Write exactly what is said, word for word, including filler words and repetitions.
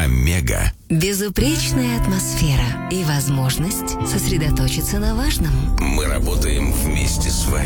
Омега. Безупречная атмосфера и возможность сосредоточиться на важном. Мы работаем вместе с вами.